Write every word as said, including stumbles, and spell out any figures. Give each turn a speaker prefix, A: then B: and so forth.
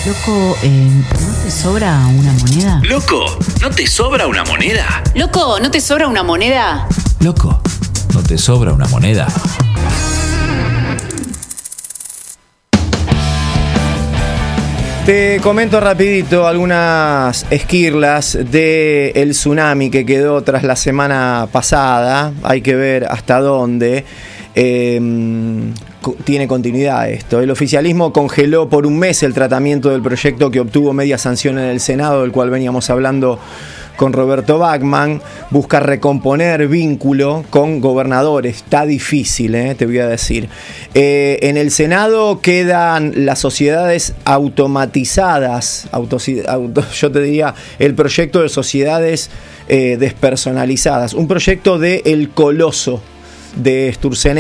A: Loco, eh, ¿no te sobra una moneda?
B: Loco, ¿no te sobra una moneda?
C: Loco, ¿no te sobra una moneda?
B: Loco, ¿no te sobra una moneda?
D: Te comento rapidito algunas esquirlas del tsunami que quedó tras la semana pasada. Hay que ver hasta dónde eh, tiene continuidad esto. El oficialismo congeló por un mes el tratamiento del proyecto que obtuvo media sanción en el Senado, del cual veníamos hablando con Roberto Bachmann. Busca recomponer vínculo con gobernadores. Está difícil, eh, te voy a decir. Eh, en el Senado quedan las sociedades automatizadas, auto, auto, yo te diría el proyecto de sociedades eh, despersonalizadas, un proyecto de El Coloso de Sturzenegger.